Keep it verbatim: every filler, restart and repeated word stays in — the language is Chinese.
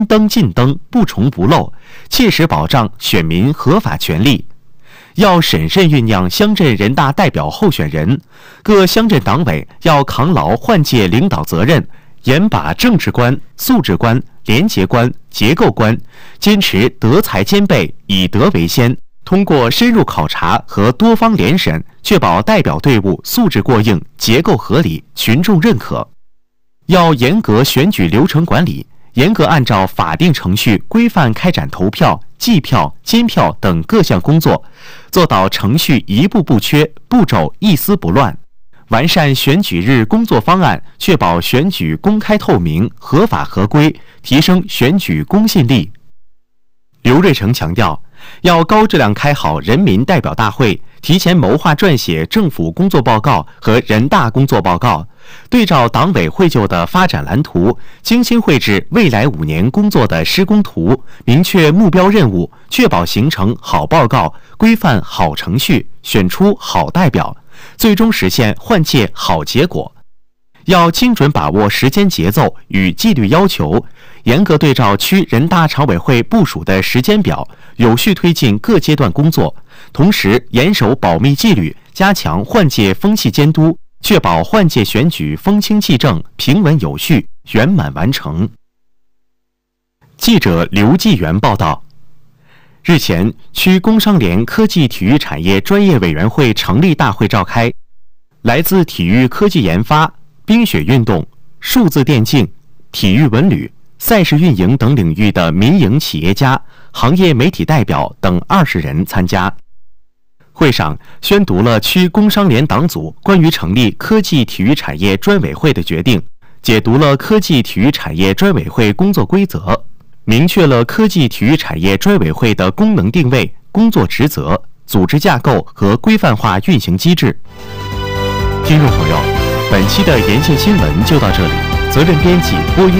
灯尽灯，不重不漏，切实保障选民合法权利。要审慎酝酿乡镇人大代表候选人，各乡镇党委要扛牢换届领导责任，严把政治观、素质观、廉洁观、结构观，坚持德才兼备，以德为先。通过深入考察和多方联审，确保代表队伍素质过硬、结构合理、群众认可。要严格选举流程管理，严格按照法定程序规范开展投票、计票、监票等各项工作，做到程序一步不缺，步骤一丝不乱。完善选举日工作方案，确保选举公开透明、合法合规，提升选举公信力。刘瑞成强调，要高质量开好人民代表大会，提前谋划撰写政府工作报告和人大工作报告，对照党委绘就的发展蓝图，精心绘制未来五年工作的施工图，明确目标任务，确保形成好报告，规范好程序，选出好代表，最终实现换届好结果。要精准把握时间节奏与纪律要求，严格对照区人大常委会部署的时间表，有序推进各阶段工作，同时严守保密纪律，加强换届风气监督，确保换届选举风清气正、平稳有序、圆满完成。记者刘继元报道，日前，区工商联科技体育产业专业委员会成立大会召开，来自体育科技研发、冰雪运动、数字电竞、体育文旅、赛事运营等领域的民营企业家、行业媒体代表等二十人参加。会上宣读了区工商联党组关于成立科技体育产业专委会的决定，解读了科技体育产业专委会工作规则，明确了科技体育产业专委会的功能定位、工作职责、组织架构和规范化运行机制。听众朋友，本期的沿线新闻就到这里，责任编辑播音。